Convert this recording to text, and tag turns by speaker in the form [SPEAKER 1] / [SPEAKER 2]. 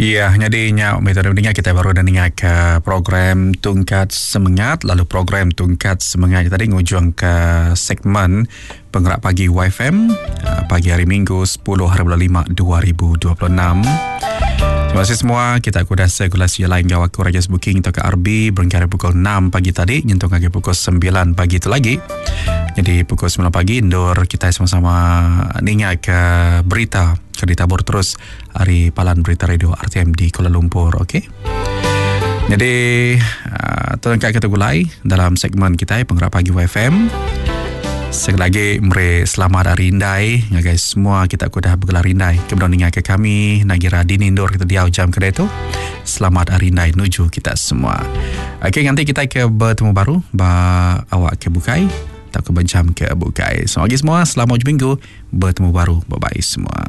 [SPEAKER 1] Ya, jadinya metode mendengar kita baru dah dengar ke program Tungkat Semangat, lalu program Tungkat Semangat tadi ngujung ke segmen Penggerak Pagi YFM pagi hari Minggu 10 hari bulan 5 2026. Terima kasih semua. Kita aku dah sirkulasi lain gawak aku Rajas Booking atau ke RB berengkara pukul 6 pagi tadi nyentuh lagi pukul 9 pagi itu lagi. Jadi pukul 9 pagi indoor kita sama-sama dengar ke berita ditabur terus hari Palan Berita Radio RTM di Kuala Lumpur, okey? Jadi terangkat kita gulai dalam segmen kita Penggerak Pagi YFM. Sekali lagi selamat hari Indai ya guys, semua kita dah bergelar Indai kemudian dengar ke kami Nagira Dini Indoor kita diau jam kedai tu. Selamat hari Indai nuju kita semua. Okey, nanti kita ke bertemu baru awak ke bukai tak ke jam ke bukai. So lagi semua selamat minggu, bertemu baru, bye bye semua.